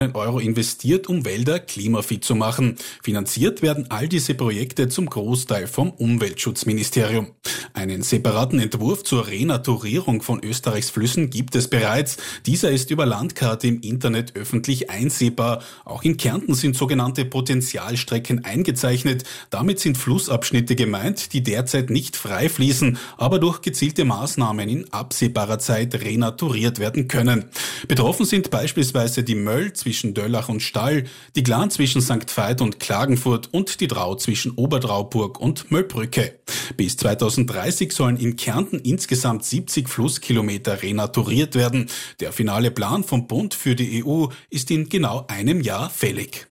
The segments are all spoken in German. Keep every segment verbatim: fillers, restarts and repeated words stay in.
Euro investiert, um Wälder klimafit zu machen. Finanziert werden all diese Projekte zum Großteil vom Umweltschutzministerium. Einen separaten Entwurf zur Renaturierung von Österreichs Flüssen gibt es bereits. Dieser ist über Landkarte im Internet öffentlich einsehbar. Auch in Kärnten sind sogenannte Potentialstrecken eingezeichnet. Damit sind Flussabschnitte gemeint, die derzeit nicht frei fließen, aber durch gezielte Maßnahmen in absehbarer Zeit renaturiert werden können. Betroffen sind beispielsweise die Möll zwischen Döllach und Stall, die Glan zwischen Sankt Veit und Klagenfurt und die Drau zwischen Oberdrauburg und Möllbrücke. Bis zweitausenddreißig sollen in Kärnten insgesamt siebzig Flusskilometer renaturiert werden. Der finale Plan vom Bund für die E U ist in genau einem Jahr fällig.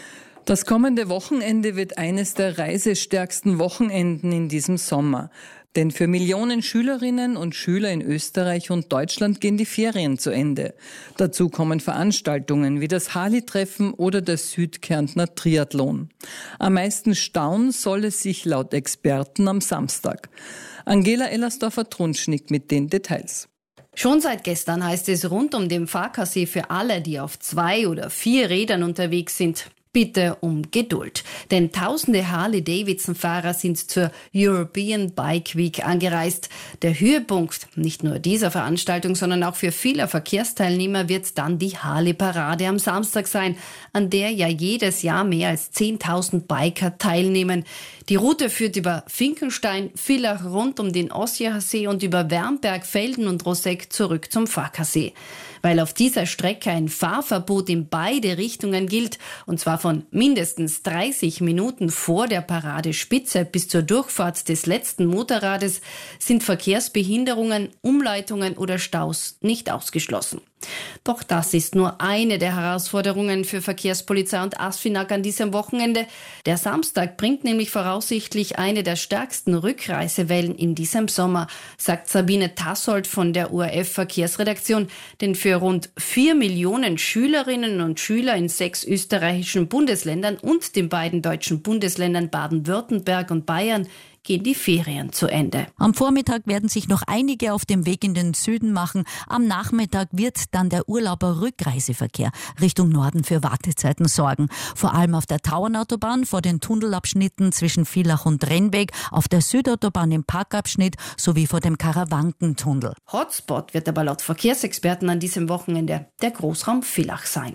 Das kommende Wochenende wird eines der reisestärksten Wochenenden in diesem Sommer. Denn für Millionen Schülerinnen und Schüler in Österreich und Deutschland gehen die Ferien zu Ende. Dazu kommen Veranstaltungen wie das Harli-Treffen oder der Südkärntner Triathlon. Am meisten stauen soll es sich laut Experten am Samstag. Angela Ellersdorfer-Trunschnick mit den Details. Schon seit gestern heißt es rund um den Pfarrkasee für alle, die auf zwei oder vier Rädern unterwegs sind: Bitte um Geduld, denn tausende Harley-Davidson-Fahrer sind zur European Bike Week angereist. Der Höhepunkt nicht nur dieser Veranstaltung, sondern auch für viele Verkehrsteilnehmer wird dann die Harley-Parade am Samstag sein, an der ja jedes Jahr mehr als zehntausend Biker teilnehmen. Die Route führt über Finkenstein, Villach rund um den Ossiacher See und über Wernberg, Velden und Roseck zurück zum Pfarrkasee. Weil auf dieser Strecke ein Fahrverbot in beide Richtungen gilt, und zwar von mindestens dreißig Minuten vor der Paradespitze bis zur Durchfahrt des letzten Motorrades, sind Verkehrsbehinderungen, Umleitungen oder Staus nicht ausgeschlossen. Doch das ist nur eine der Herausforderungen für Verkehrspolizei und ASFINAG an diesem Wochenende. Der Samstag bringt nämlich voraussichtlich eine der stärksten Rückreisewellen in diesem Sommer, sagt Sabine Tassold von der O R F-Verkehrsredaktion. Denn für rund vier Millionen Schülerinnen und Schüler in sechs österreichischen Bundesländern und den beiden deutschen Bundesländern Baden-Württemberg und Bayern gehen die Ferien zu Ende. Am Vormittag werden sich noch einige auf dem Weg in den Süden machen. Am Nachmittag wird dann der Urlauber-Rückreiseverkehr Richtung Norden für Wartezeiten sorgen. Vor allem auf der Tauernautobahn vor den Tunnelabschnitten zwischen Villach und Rennweg, auf der Südautobahn im Parkabschnitt sowie vor dem Karawankentunnel. Hotspot wird aber laut Verkehrsexperten an diesem Wochenende der Großraum Villach sein.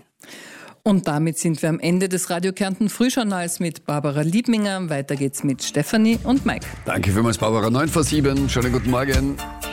Und damit sind wir am Ende des Radio Kärnten Frühjournals mit Barbara Liebminger. Weiter geht's mit Stefanie und Mike. Danke vielmals, Barbara. neun vor sieben. Schönen guten Morgen.